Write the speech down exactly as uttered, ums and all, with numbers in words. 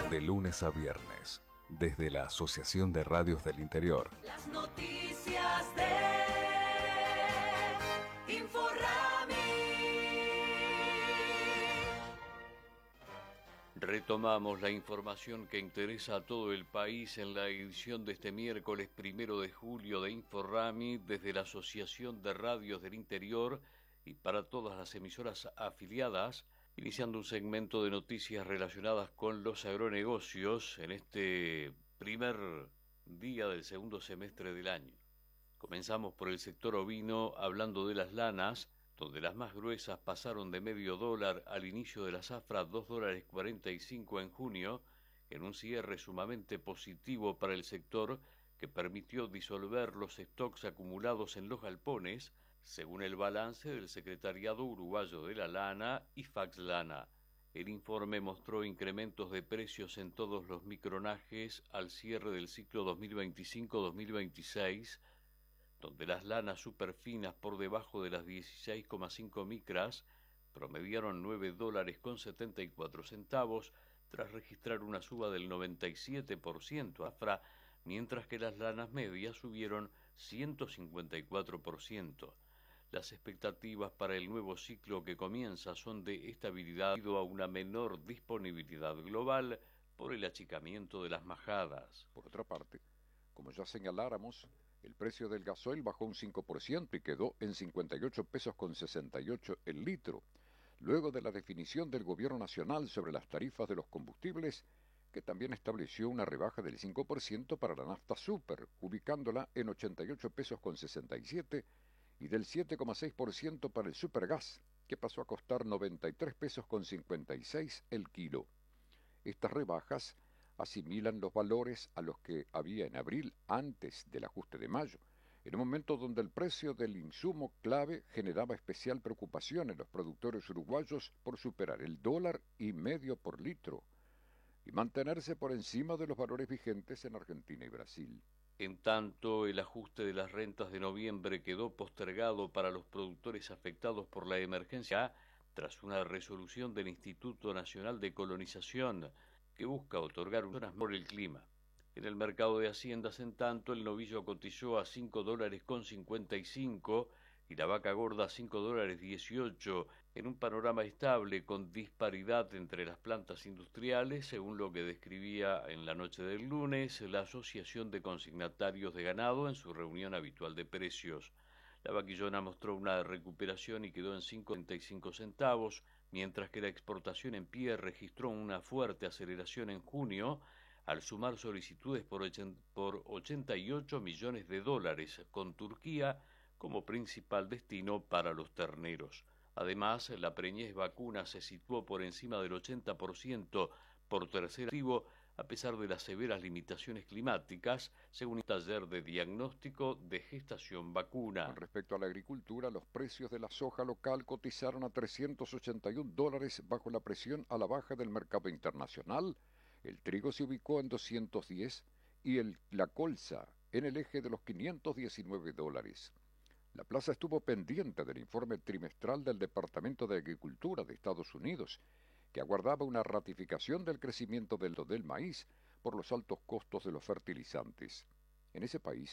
De lunes a viernes, desde la Asociación de Radios del Interior. Las noticias de Inforrami. Retomamos la información que interesa a todo el país en la edición de este miércoles primero de julio de Inforrami desde la Asociación de Radios del Interior y para todas las emisoras afiliadas, iniciando un segmento de noticias relacionadas con los agronegocios en este primer día del segundo semestre del año. Comenzamos por el sector ovino hablando de las lanas, donde las más gruesas pasaron de medio dólar al inicio de la zafra a dos dólares cuarenta y cinco en junio, en un cierre sumamente positivo para el sector que permitió disolver los stocks acumulados en los galpones, según el balance del Secretariado Uruguayo de la Lana y Faxlana. El informe mostró incrementos de precios en todos los micronajes al cierre del ciclo dos mil veinticinco dos mil veintiséis, donde las lanas superfinas por debajo de las dieciséis coma cinco micras promediaron nueve dólares con setenta y cuatro centavos tras registrar una suba del noventa y siete por ciento afra, mientras que las lanas medias subieron ciento cincuenta y cuatro por ciento. Las expectativas para el nuevo ciclo que comienza son de estabilidad debido a una menor disponibilidad global por el achicamiento de las majadas. Por otra parte, como ya señaláramos, el precio del gasoil bajó un cinco por ciento y quedó en cincuenta y ocho pesos con sesenta y ocho el litro, luego de la definición del Gobierno Nacional sobre las tarifas de los combustibles, que también estableció una rebaja del cinco por ciento para la nafta super, ubicándola en ochenta y ocho pesos con sesenta y siete, y del siete coma seis por ciento para el supergas, que pasó a costar noventa y tres pesos con cincuenta y seis el kilo. Estas rebajas asimilan los valores a los que había en abril antes del ajuste de mayo, en un momento donde el precio del insumo clave generaba especial preocupación en los productores uruguayos por superar el dólar y medio por litro y mantenerse por encima de los valores vigentes en Argentina y Brasil. En tanto, el ajuste de las rentas de noviembre quedó postergado para los productores afectados por la emergencia tras una resolución del Instituto Nacional de Colonización que busca otorgar zonas por el clima. En el mercado de haciendas, en tanto, el novillo cotizó a cinco dólares con cincuenta y cinco y la vaca gorda a cinco dólares dieciocho, en un panorama estable con disparidad entre las plantas industriales, según lo que describía en la noche del lunes la Asociación de Consignatarios de Ganado en su reunión habitual de precios. La vaquillona mostró una recuperación y quedó en cinco coma treinta y cinco centavos, mientras que la exportación en pie registró una fuerte aceleración en junio, al sumar solicitudes por ochenta y ocho millones de dólares, con Turquía como principal destino para los terneros. Además, la preñez vacuna se situó por encima del ochenta por ciento por tercer activo, a pesar de las severas limitaciones climáticas, según el taller de diagnóstico de gestación vacuna. Con respecto a la agricultura, los precios de la soja local cotizaron a trescientos ochenta y un dólares bajo la presión a la baja del mercado internacional. El trigo se ubicó en doscientos diez y el, la colza en el eje de los quinientos diecinueve dólares. La plaza estuvo pendiente del informe trimestral del Departamento de Agricultura de Estados Unidos, que aguardaba una ratificación del crecimiento del, del maíz por los altos costos de los fertilizantes. En ese país,